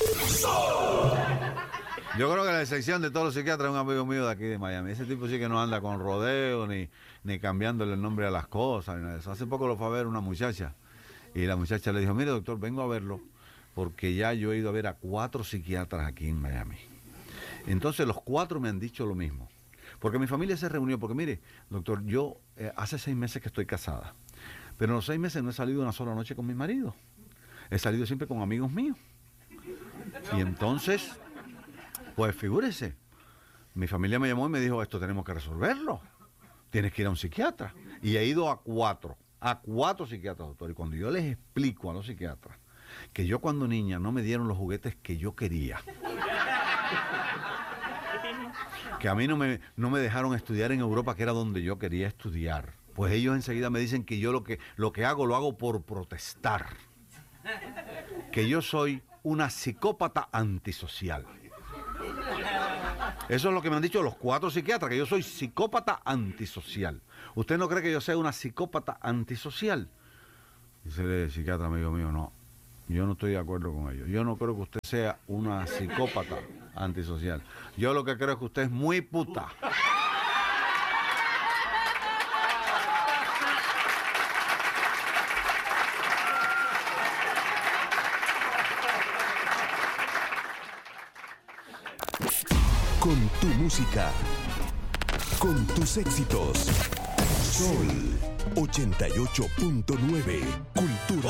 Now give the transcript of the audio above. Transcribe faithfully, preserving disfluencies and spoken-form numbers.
Yo creo que la excepción de todos los psiquiatras es un amigo mío de aquí de Miami. Ese tipo sí que no anda con rodeo ni, ni cambiándole el nombre a las cosas. Ni nada de eso. Hace poco lo fue a ver una muchacha y la muchacha le dijo, mire doctor, vengo a verlo porque ya yo he ido a ver a cuatro psiquiatras aquí en Miami. Entonces los cuatro me han dicho lo mismo. Porque mi familia se reunió, porque mire, doctor, yo eh, hace seis meses que estoy casada, pero en los seis meses no he salido una sola noche con mi marido. He salido siempre con amigos míos. Y entonces, pues figúrese, mi familia me llamó y me dijo, esto tenemos que resolverlo. Tienes que ir a un psiquiatra. Y he ido a cuatro, a cuatro psiquiatras, doctor. Y cuando yo les explico a los psiquiatras que yo cuando niña no me dieron los juguetes que yo quería, que a mí no me, no me dejaron estudiar en Europa, que era donde yo quería estudiar, pues ellos enseguida me dicen que yo lo que, lo que hago, lo hago por protestar. Que yo soy una psicópata antisocial. Eso es lo que me han dicho los cuatro psiquiatras, que yo soy psicópata antisocial. ¿Usted no cree que yo sea una psicópata antisocial? Dice el psiquiatra, amigo mío, no. Yo no estoy de acuerdo con ello. Yo no creo que usted sea una psicópata antisocial. Yo lo que creo es que usted es muy puta. Con tu música, con tus éxitos. Sol ochenta y ocho punto nueve, Cultura.